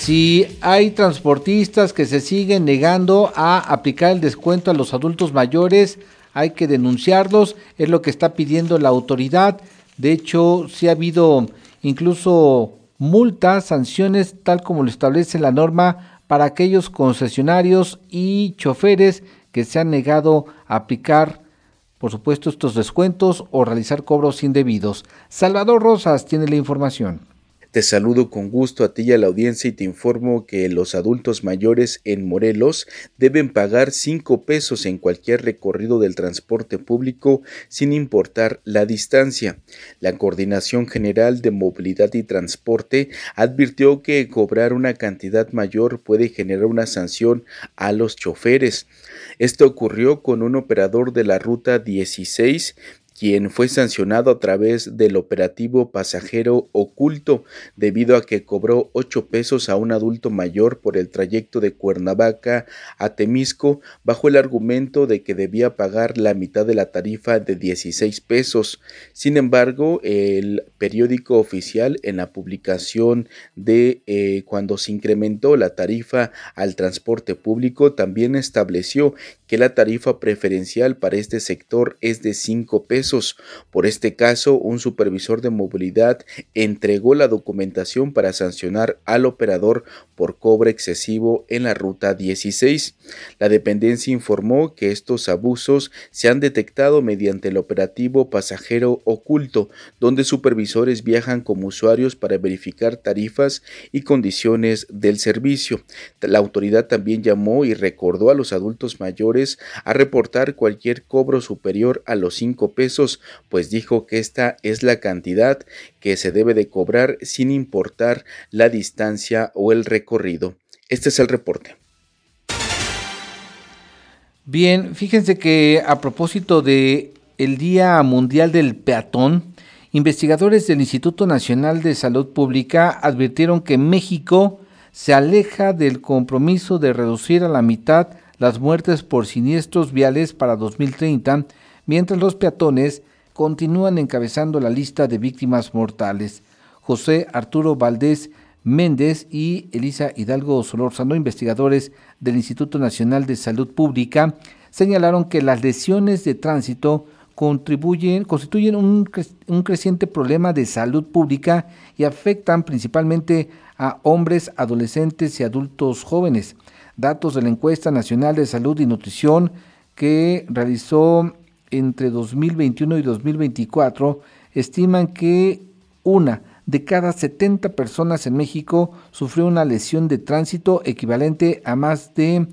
Si hay transportistas que se siguen negando a aplicar el descuento a los adultos mayores, hay que denunciarlos, es lo que está pidiendo la autoridad. De hecho, sí ha habido incluso multas, sanciones, tal como lo establece la norma para aquellos concesionarios y choferes que se han negado a aplicar, por supuesto, estos descuentos o realizar cobros indebidos. Salvador Rosas tiene la información. Te saludo con gusto a ti y a la audiencia y te informo que los adultos mayores en Morelos deben pagar 5 pesos en cualquier recorrido del transporte público sin importar la distancia. La Coordinación General de Movilidad y Transporte advirtió que cobrar una cantidad mayor puede generar una sanción a los choferes. Esto ocurrió con un operador de la Ruta 16, quien fue sancionado a través del operativo Pasajero Oculto, debido a que cobró 8 pesos a un adulto mayor por el trayecto de Cuernavaca a Temisco, bajo el argumento de que debía pagar la mitad de la tarifa de 16 pesos. Sin embargo, el periódico oficial, en la publicación de cuando se incrementó la tarifa al transporte público, también estableció que la tarifa preferencial para este sector es de 5 pesos. Por este caso, un supervisor de movilidad entregó la documentación para sancionar al operador por cobro excesivo en la Ruta 16. La dependencia informó que estos abusos se han detectado mediante el operativo Pasajero Oculto, donde supervisores viajan como usuarios para verificar tarifas y condiciones del servicio. La autoridad también llamó y recordó a los adultos mayores a reportar cualquier cobro superior a los 5 pesos, pues dijo que esta es la cantidad que se debe de cobrar sin importar la distancia o el recorrido. Este es el reporte. Bien, fíjense que a propósito de el Día Mundial del Peatón, investigadores del Instituto Nacional de Salud Pública advirtieron que México se aleja del compromiso de reducir a la mitad las muertes por siniestros viales para 2030, mientras los peatones continúan encabezando la lista de víctimas mortales. José Arturo Valdés Méndez y Elisa Hidalgo Solórzano, investigadores del Instituto Nacional de Salud Pública, señalaron que las lesiones de tránsito constituyen un creciente problema de salud pública y afectan principalmente a hombres, adolescentes y adultos jóvenes. Datos de la Encuesta Nacional de Salud y Nutrición que realizó entre 2021 y 2024 estiman que una de cada 70 personas en México sufrió una lesión de tránsito equivalente a más de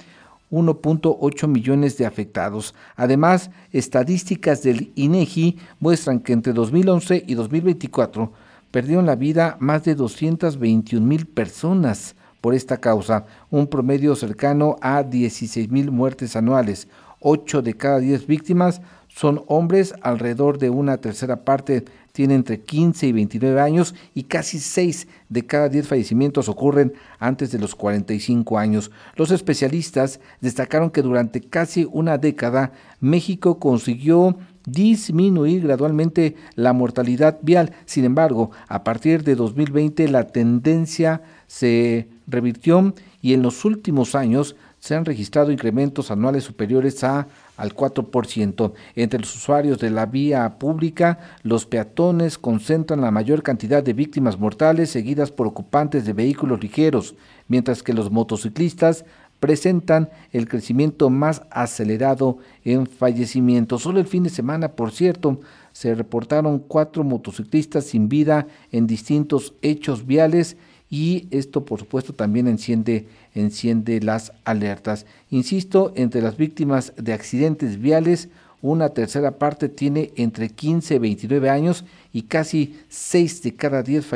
1.8 millones de afectados. Además, estadísticas del INEGI muestran que entre 2011 y 2024 perdieron la vida más de 221,000 personas por esta causa, un promedio cercano a 16,000 muertes anuales. 8 de cada 10 víctimas son hombres, alrededor de una tercera parte tiene entre 15 y 29 años y casi 6 de cada 10 fallecimientos ocurren antes de los 45 años. Los especialistas destacaron que durante casi una década México consiguió disminuir gradualmente la mortalidad vial. Sin embargo, a partir de 2020 la tendencia se revirtió y en los últimos años se han registrado incrementos anuales superiores al 4%. Entre los usuarios de la vía pública, los peatones concentran la mayor cantidad de víctimas mortales, seguidas por ocupantes de vehículos ligeros, mientras que los motociclistas presentan el crecimiento más acelerado en fallecimientos. Solo el fin de semana, por cierto, se reportaron 4 motociclistas sin vida en distintos hechos viales y esto, por supuesto, también enciende las alertas. Insisto, entre las víctimas de accidentes viales, una tercera parte tiene entre 15 y 29 años y casi 6 de cada 10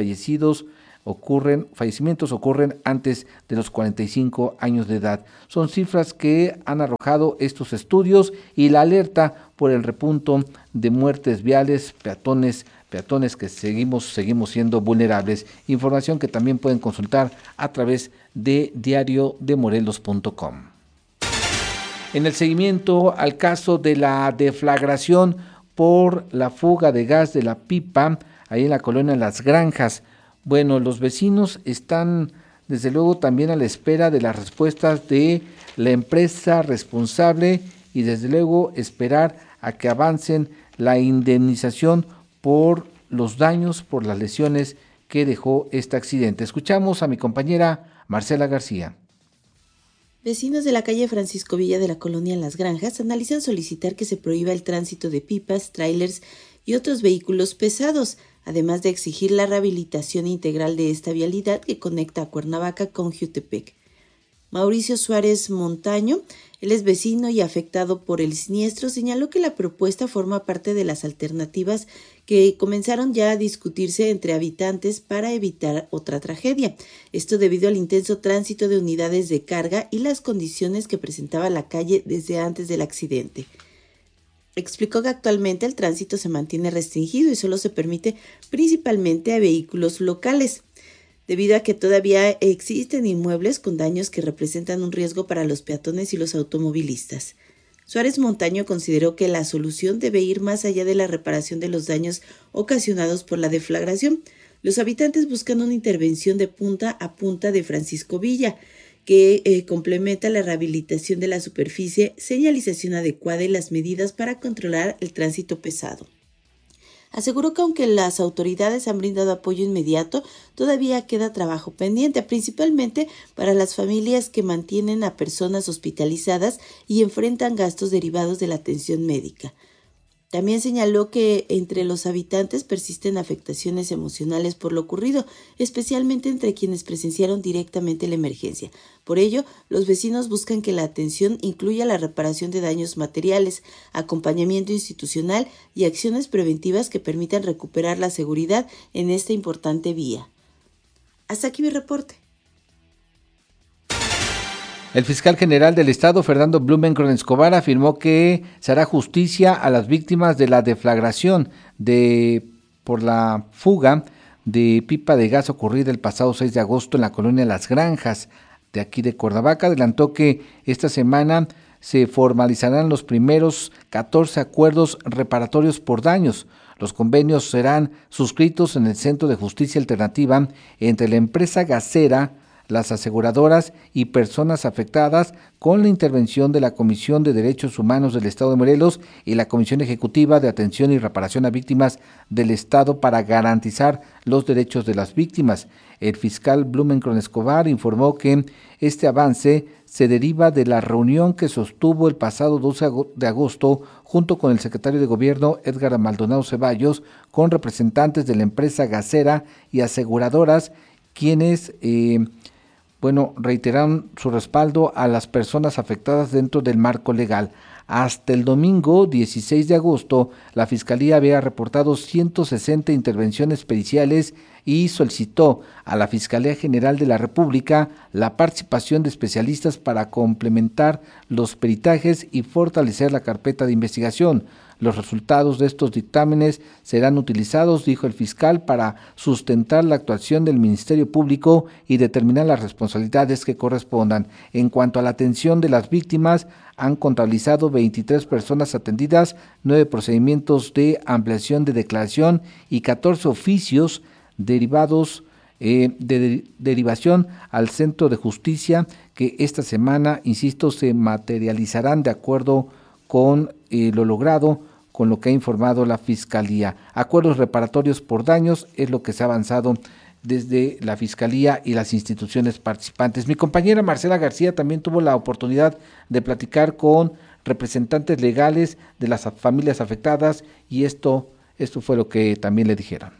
fallecimientos ocurren antes de los 45 años de edad. Son cifras que han arrojado estos estudios y la alerta por el repunto de muertes viales, peatones que seguimos siendo vulnerables. Información que también pueden consultar a través de diariodemorelos.com. En el seguimiento al caso de la deflagración por la fuga de gas de la pipa, ahí en la colonia Las Granjas, bueno, los vecinos están desde luego también a la espera de las respuestas de la empresa responsable y desde luego esperar a que avancen la indemnización por los daños, por las lesiones que dejó este accidente. Escuchamos a mi compañera Marcela García. Vecinos de la calle Francisco Villa de la colonia Las Granjas analizan solicitar que se prohíba el tránsito de pipas, tráilers y otros vehículos pesados, además de exigir la rehabilitación integral de esta vialidad que conecta a Cuernavaca con Jutepec. Mauricio Suárez Montaño, él es vecino y afectado por el siniestro, señaló que la propuesta forma parte de las alternativas que comenzaron ya a discutirse entre habitantes para evitar otra tragedia. Esto debido al intenso tránsito de unidades de carga y las condiciones que presentaba la calle desde antes del accidente. Explicó que actualmente el tránsito se mantiene restringido y solo se permite principalmente a vehículos locales, debido a que todavía existen inmuebles con daños que representan un riesgo para los peatones y los automovilistas. Suárez Montaño consideró que la solución debe ir más allá de la reparación de los daños ocasionados por la deflagración. Los habitantes buscan una intervención de punta a punta de Francisco Villa, que complementa la rehabilitación de la superficie, señalización adecuada y las medidas para controlar el tránsito pesado. Aseguró que aunque las autoridades han brindado apoyo inmediato, todavía queda trabajo pendiente, principalmente para las familias que mantienen a personas hospitalizadas y enfrentan gastos derivados de la atención médica. También señaló que entre los habitantes persisten afectaciones emocionales por lo ocurrido, especialmente entre quienes presenciaron directamente la emergencia. Por ello, los vecinos buscan que la atención incluya la reparación de daños materiales, acompañamiento institucional y acciones preventivas que permitan recuperar la seguridad en esta importante vía. Hasta aquí mi reporte. El fiscal general del Estado, Fernando Blumenkron Escobar, afirmó que se hará justicia a las víctimas de la deflagración por la fuga de pipa de gas ocurrida el pasado 6 de agosto en la colonia Las Granjas de aquí de Cuernavaca. Adelantó que esta semana se formalizarán los primeros 14 acuerdos reparatorios por daños. Los convenios serán suscritos en el Centro de Justicia Alternativa entre la empresa gasera, las aseguradoras y personas afectadas, con la intervención de la Comisión de Derechos Humanos del Estado de Morelos y la Comisión Ejecutiva de Atención y Reparación a Víctimas del Estado para garantizar los derechos de las víctimas. El fiscal Blumenkron Escobar informó que este avance se deriva de la reunión que sostuvo el pasado 12 de agosto junto con el secretario de Gobierno Edgar Maldonado Ceballos, con representantes de la empresa gasera y aseguradoras, quienes reiteraron su respaldo a las personas afectadas dentro del marco legal. Hasta el domingo 16 de agosto, la Fiscalía había reportado 160 intervenciones periciales y solicitó a la Fiscalía General de la República la participación de especialistas para complementar los peritajes y fortalecer la carpeta de investigación. Los resultados de estos dictámenes serán utilizados, dijo el fiscal, para sustentar la actuación del Ministerio Público y determinar las responsabilidades que correspondan. En cuanto a la atención de las víctimas, han contabilizado 23 personas atendidas, 9 procedimientos de ampliación de declaración y 14 oficios derivados de derivación al Centro de Justicia, que esta semana, insisto, se materializarán de acuerdo con lo logrado, con lo que ha informado la Fiscalía. Acuerdos reparatorios por daños es lo que se ha avanzado desde la Fiscalía y las instituciones participantes. Mi compañera Marcela García también tuvo la oportunidad de platicar con representantes legales de las familias afectadas y esto fue lo que también le dijeron.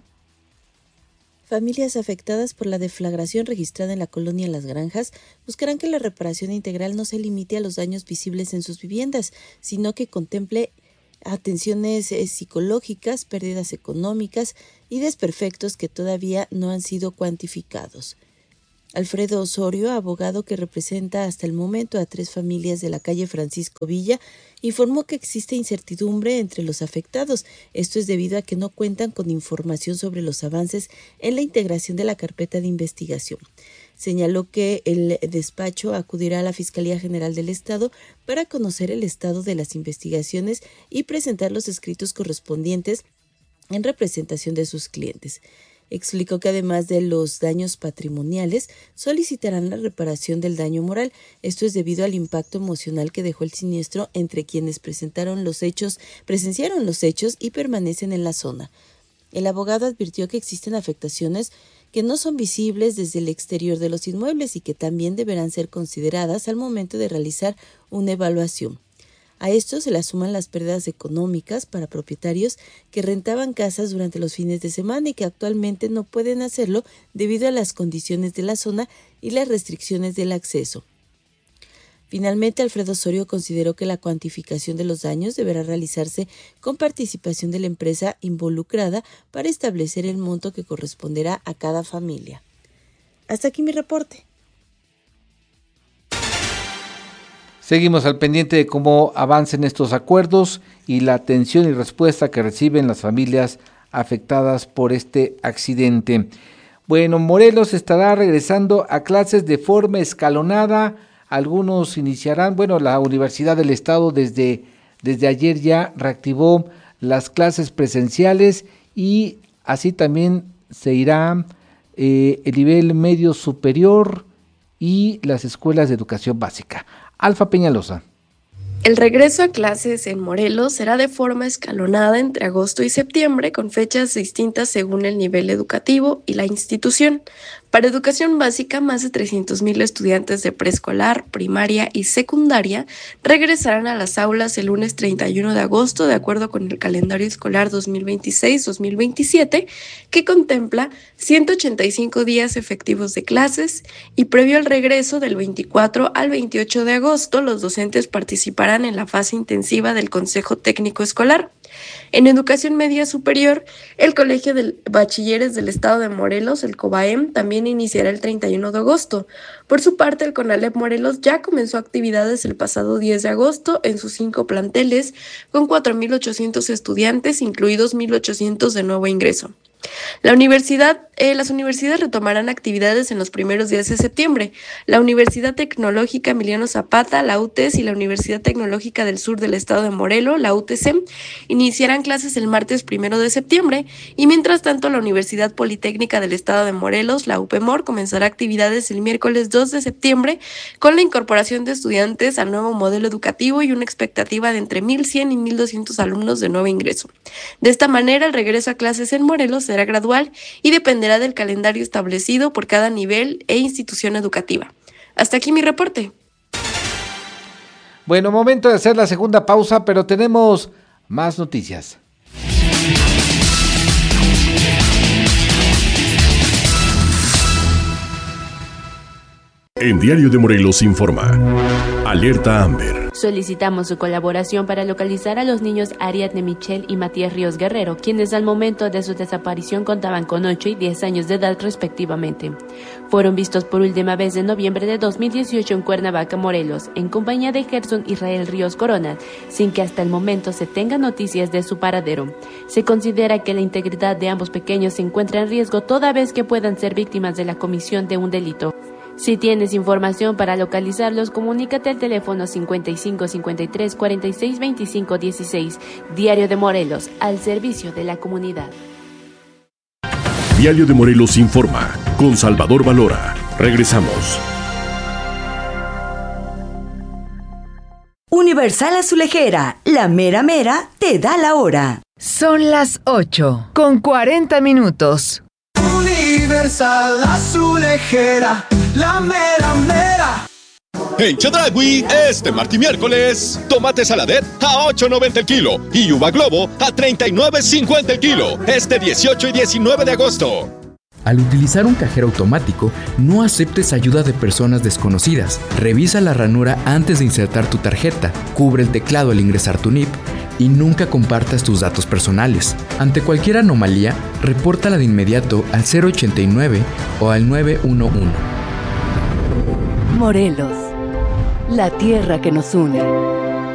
Familias afectadas por la deflagración registrada en la colonia Las Granjas buscarán que la reparación integral no se limite a los daños visibles en sus viviendas, sino que contemple atenciones psicológicas, pérdidas económicas y desperfectos que todavía no han sido cuantificados. Alfredo Osorio, abogado que representa hasta el momento a 3 familias de la calle Francisco Villa, informó que existe incertidumbre entre los afectados. Esto es debido a que no cuentan con información sobre los avances en la integración de la carpeta de investigación. Señaló que el despacho acudirá a la Fiscalía General del Estado para conocer el estado de las investigaciones y presentar los escritos correspondientes en representación de sus clientes. Explicó que además de los daños patrimoniales, solicitarán la reparación del daño moral. Esto es debido al impacto emocional que dejó el siniestro entre quienes presenciaron los hechos y permanecen en la zona. El abogado advirtió que existen afectaciones que no son visibles desde el exterior de los inmuebles y que también deberán ser consideradas al momento de realizar una evaluación. A esto se le suman las pérdidas económicas para propietarios que rentaban casas durante los fines de semana y que actualmente no pueden hacerlo debido a las condiciones de la zona y las restricciones del acceso. Finalmente, Alfredo Osorio consideró que la cuantificación de los daños deberá realizarse con participación de la empresa involucrada para establecer el monto que corresponderá a cada familia. Hasta aquí mi reporte. Seguimos al pendiente de cómo avancen estos acuerdos y la atención y respuesta que reciben las familias afectadas por este accidente. Bueno, Morelos estará regresando a clases de forma escalonada. Algunos iniciarán, la Universidad del Estado desde ayer ya reactivó las clases presenciales y así también se irá el nivel medio superior y las escuelas de educación básica. Alfa Peñalosa. El regreso a clases en Morelos será de forma escalonada entre agosto y septiembre, con fechas distintas según el nivel educativo y la institución. Para educación básica, más de 300,000 estudiantes de preescolar, primaria y secundaria regresarán a las aulas el lunes 31 de agosto, de acuerdo con el calendario escolar 2026-2027, que contempla 185 días efectivos de clases, y previo al regreso del 24 al 28 de agosto, los docentes participarán en la fase intensiva del Consejo Técnico Escolar. En educación media superior, el Colegio de Bachilleres del Estado de Morelos, el COBAEM, también iniciará el 31 de agosto. Por su parte, el CONALEP Morelos ya comenzó actividades el pasado 10 de agosto en sus 5 planteles, con 4,800 estudiantes, incluidos 1,800 de nuevo ingreso. Las universidades retomarán actividades en los primeros días de septiembre. La Universidad Tecnológica Emiliano Zapata, la UTES y la Universidad Tecnológica del Sur del Estado de Morelos, la UTC, iniciarán clases el martes 1 de septiembre y mientras tanto la Universidad Politécnica del Estado de Morelos, la UPEMOR, comenzará actividades el miércoles 2 de septiembre con la incorporación de estudiantes al nuevo modelo educativo y una expectativa de entre 1,100 y 1,200 alumnos de nuevo ingreso. De esta manera, el regreso a clases en Morelos será gradual y dependerá del calendario establecido por cada nivel e institución educativa. Hasta aquí mi reporte. Bueno, momento de hacer la segunda pausa, pero tenemos más noticias. En Diario de Morelos informa. Alerta Amber. Solicitamos su colaboración para localizar a los niños Ariadne Michelle y Matías Ríos Guerrero, quienes al momento de su desaparición contaban con 8 y 10 años de edad respectivamente. Fueron vistos por última vez en noviembre de 2018 en Cuernavaca, Morelos, en compañía de Gerson Israel Ríos Corona, sin que hasta el momento se tenga noticias de su paradero. Se considera que la integridad de ambos pequeños se encuentra en riesgo toda vez que puedan ser víctimas de la comisión de un delito. Si tienes información para localizarlos, comunícate al teléfono 55 53 46 25 16. Diario de Morelos, al servicio de la comunidad. Diario de Morelos informa, con Salvador Valora. Regresamos. Universal Azulejera, la mera mera te da la hora. Son las 8:40. Universal Azulejera, la mera mera. En Chedraui, este martes y miércoles, tomate saladet a $8.90 el kilo y uva globo a $39.50 el kilo, este 18 y 19 de agosto. Al utilizar un cajero automático, no aceptes ayuda de personas desconocidas. Revisa la ranura antes de insertar tu tarjeta, cubre el teclado al ingresar tu NIP y nunca compartas tus datos personales. Ante cualquier anomalía, repórtala de inmediato al 089 o al 911. Morelos, la tierra que nos une.